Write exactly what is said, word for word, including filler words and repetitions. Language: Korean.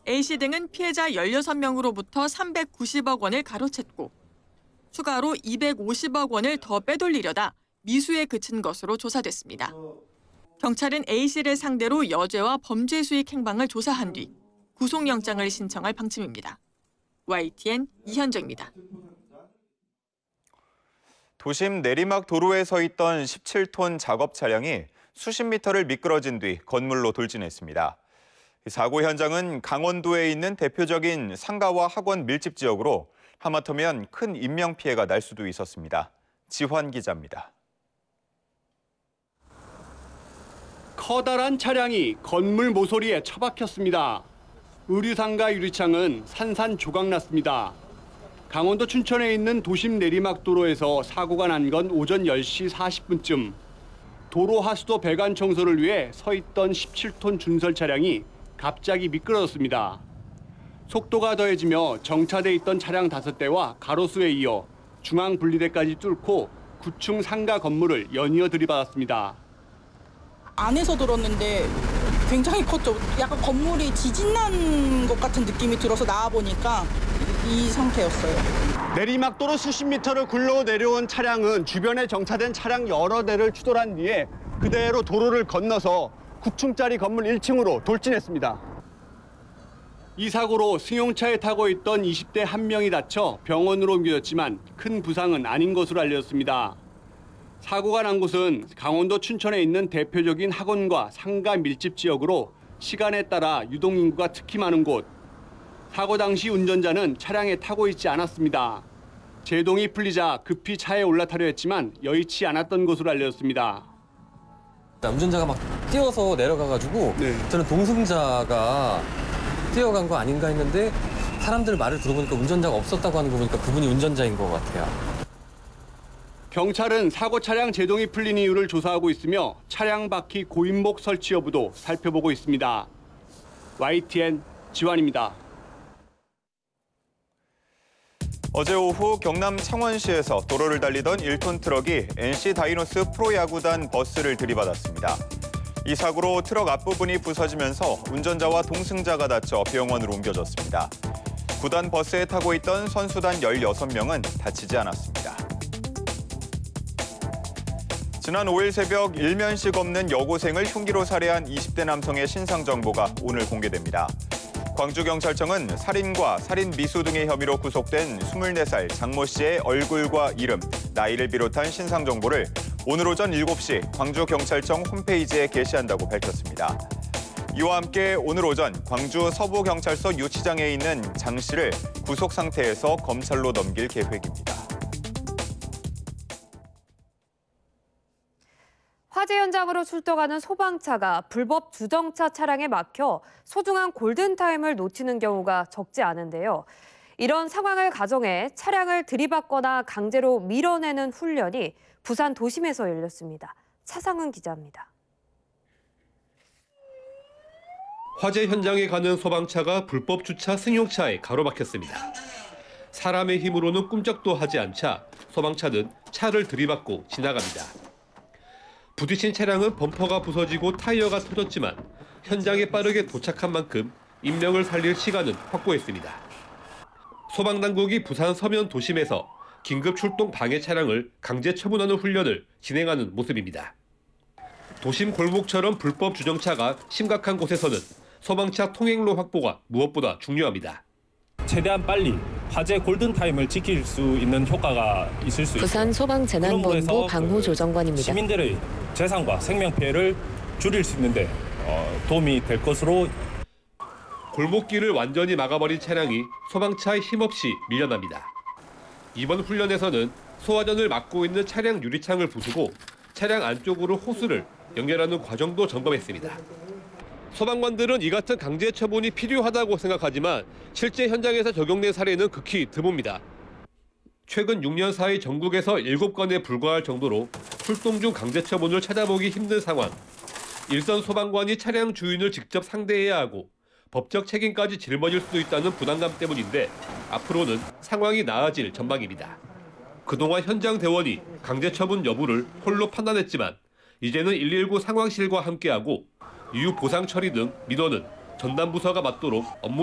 A씨 등은 피해자 열여섯 명으로부터 삼백구십억 원을 가로챘고 추가로 이백오십억 원을 더 빼돌리려다 미수에 그친 것으로 조사됐습니다. 경찰은 A씨를 상대로 여죄와 범죄 수익 행방을 조사한 뒤 구속영장을 신청할 방침입니다. 와이티엔 이현정입니다. 도심 내리막 도로에 서 있던 십칠 톤 작업 차량이 수십 미터를 미끄러진 뒤 건물로 돌진했습니다. 사고 현장은 강원도에 있는 대표적인 상가와 학원 밀집 지역으로 하마터면 큰 인명피해가 날 수도 있었습니다. 지환 기자입니다. 커다란 차량이 건물 모서리에 처박혔습니다. 의류상가 유리창은 산산조각났습니다. 강원도 춘천에 있는 도심 내리막도로에서 사고가 난 건 오전 열 시 사십 분쯤. 도로 하수도 배관 청소를 위해 서 있던 십칠 톤 준설 차량이 갑자기 미끄러졌습니다. 속도가 더해지며 정차돼 있던 차량 다섯 대와 가로수에 이어 중앙 분리대까지 뚫고 구층 상가 건물을 연이어 들이받았습니다. 안에서 들었는데 굉장히 컸죠. 약간 건물이 지진난 것 같은 느낌이 들어서 나와보니까 이 상태였어요. 내리막도로 수십 미터를 굴러 내려온 차량은 주변에 정차된 차량 여러 대를 추돌한 뒤에 그대로 도로를 건너서 구 층짜리 건물 일 층으로 돌진했습니다. 이 사고로 승용차에 타고 있던 이십 대 한 명이 다쳐 병원으로 옮겨졌지만 큰 부상은 아닌 것으로 알려졌습니다. 사고가 난 곳은 강원도 춘천에 있는 대표적인 학원과 상가 밀집 지역으로 시간에 따라 유동인구가 특히 많은 곳. 사고 당시 운전자는 차량에 타고 있지 않았습니다. 제동이 풀리자 급히 차에 올라타려 했지만 여의치 않았던 것으로 알려졌습니다. 운전자가 막 뛰어서 내려가가지고 네. 저는 동승자가 뛰어간 거 아닌가 했는데 사람들 말을 들어보니까 운전자가 없었다고 하는 거 보니까 그분이 운전자인 것 같아요. 경찰은 사고 차량 제동이 풀린 이유를 조사하고 있으며 차량 바퀴 고인목 설치 여부도 살펴보고 있습니다. 와이티엔 지환입니다. 어제 오후 경남 창원시에서 도로를 달리던 일 톤 트럭이 엔씨 다이노스 프로야구단 버스를 들이받았습니다. 이 사고로 트럭 앞부분이 부서지면서 운전자와 동승자가 다쳐 병원으로 옮겨졌습니다. 구단 버스에 타고 있던 선수단 열여섯 명은 다치지 않았습니다. 지난 오일 새벽 일면식 없는 여고생을 흉기로 살해한 이십 대 남성의 신상 정보가 오늘 공개됩니다. 광주경찰청은 살인과 살인 미수 등의 혐의로 구속된 스물네 살 장모 씨의 얼굴과 이름, 나이를 비롯한 신상 정보를 오늘 오전 일곱 시 광주경찰청 홈페이지에 게시한다고 밝혔습니다. 이와 함께 오늘 오전 광주 서부경찰서 유치장에 있는 장 씨를 구속 상태에서 검찰로 넘길 계획입니다. 화재 현장으로 출동하는 소방차가 불법 주정차 차량에 막혀 소중한 골든타임을 놓치는 경우가 적지 않은데요. 이런 상황을 가정해 차량을 들이받거나 강제로 밀어내는 훈련이 부산 도심에서 열렸습니다. 차상은 기자입니다. 화재 현장에 가는 소방차가 불법 주차 승용차에 가로막혔습니다. 사람의 힘으로는 꿈쩍도 하지 않자 소방차는 차를 들이받고 지나갑니다. 부딪힌 차량은 범퍼가 부서지고 타이어가 터졌지만 현장에 빠르게 도착한 만큼 인명을 살릴 시간은 확보했습니다. 소방당국이 부산 서면 도심에서 긴급 출동 방해 차량을 강제 처분하는 훈련을 진행하는 모습입니다. 도심 골목처럼 불법 주정차가 심각한 곳에서는 소방차 통행로 확보가 무엇보다 중요합니다. 최대한 빨리 화재 골든타임을 지킬 수 있는 효과가 있을 수 있습니다. 부산 소방재난본부 강호 조정관입니다. 시민들의 재산과 생명 피해를 줄일 수 있는데 도움이 될 것으로. 골목길을 완전히 막아버린 차량이 소방차에 힘없이 밀려납니다. 이번 훈련에서는 소화전을 막고 있는 차량 유리창을 부수고 차량 안쪽으로 호스를 연결하는 과정도 점검했습니다. 소방관들은 이 같은 강제 처분이 필요하다고 생각하지만 실제 현장에서 적용된 사례는 극히 드뭅니다. 최근 육 년 사이 전국에서 일곱 건에 불과할 정도로 출동 중 강제 처분을 찾아보기 힘든 상황. 일선 소방관이 차량 주인을 직접 상대해야 하고 법적 책임까지 짊어질 수도 있다는 부담감 때문인데 앞으로는 상황이 나아질 전망입니다. 그동안 현장 대원이 강제 처분 여부를 홀로 판단했지만 이제는 일일구 상황실과 함께하고 이후 보상 처리 등 민원은 전담 부서가 맡도록 업무